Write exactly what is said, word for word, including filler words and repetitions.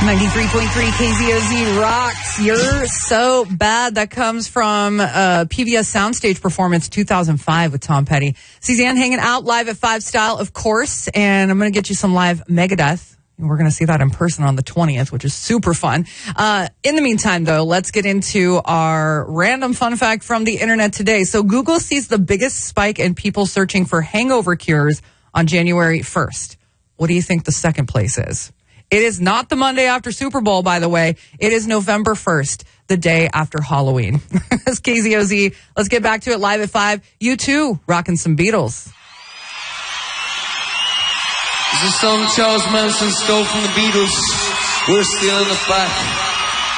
ninety-three point three K Z O Z rocks. You're so bad. That comes from uh, P B S Soundstage Performance two thousand five with Tom Petty. Suzanne hanging out live at Five Style, of course, and I'm going to get you some live Megadeth. We're going to see that in person on the twentieth, which is super fun. Uh, in the meantime, though, let's get into our random fun fact from the internet today. So Google sees the biggest spike in people searching for hangover cures on January first. What do you think the second place is? It is not the Monday after Super Bowl, by the way. It is November first, the day after Halloween. It's K Z O Z. Let's get back to it live at five. You too, rocking some Beatles. This is a song Charles Manson stole from the Beatles. We're still in the back.